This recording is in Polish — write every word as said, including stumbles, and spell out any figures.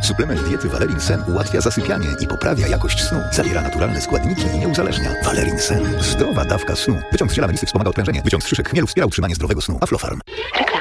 Suplement diety Valerin Sen ułatwia zasypianie i poprawia jakość snu. Zawiera naturalne składniki i nie uzależnia. Valerin Sen. Zdrowa dawka snu. Wyciąg z ziela melisy wspomaga odprężenie. Wyciąg z szyszek chmielu wspiera utrzymanie zdrowego snu. Aflofarm. Reklama.